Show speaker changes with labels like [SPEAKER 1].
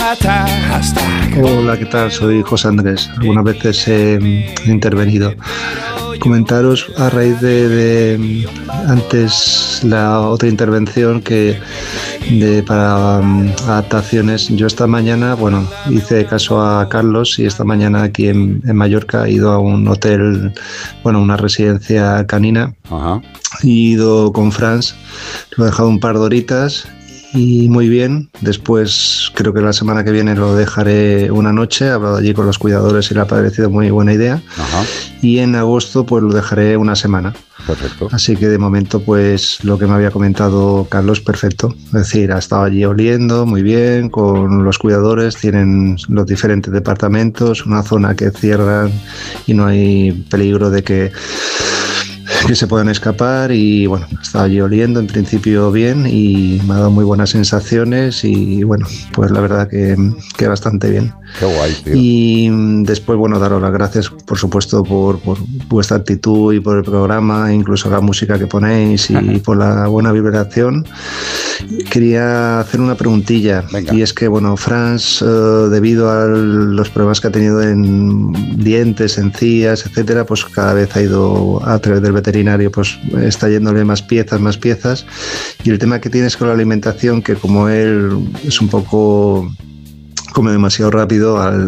[SPEAKER 1] Hola, ¿qué tal? Soy José Andrés. Algunas veces he intervenido. Comentaros a raíz de antes la otra intervención para adaptaciones. Yo esta mañana, hice caso a Carlos y esta mañana aquí en Mallorca he ido a un hotel, una residencia canina.
[SPEAKER 2] Ajá.
[SPEAKER 1] He ido con Franz, lo he dejado un par de horitas y muy bien. Después creo que la semana que viene lo dejaré una noche. He hablado allí con los cuidadores y le ha parecido muy buena idea.
[SPEAKER 2] Ajá.
[SPEAKER 1] Y en agosto pues lo dejaré una semana.
[SPEAKER 2] Perfecto.
[SPEAKER 1] Así que de momento pues lo que me había comentado Carlos, perfecto. Es decir, ha estado allí oliendo muy bien con los cuidadores, tienen los diferentes departamentos, una zona que cierran y no hay peligro de que se puedan escapar y estaba allí oliendo en principio bien y me ha dado muy buenas sensaciones y pues la verdad que bastante bien.
[SPEAKER 2] Qué guay, tío.
[SPEAKER 1] Y después, daros las gracias por supuesto por vuestra actitud y por el programa, incluso la música que ponéis y por la buena vibración. Quería hacer una preguntilla.
[SPEAKER 2] Venga.
[SPEAKER 1] Y es que Franz, debido a los problemas que ha tenido en dientes, encías, etcétera, pues cada vez ha ido a través del veterinario, pues está yéndole más piezas, y el tema que tienes con la alimentación, que como él es un poco come demasiado rápido,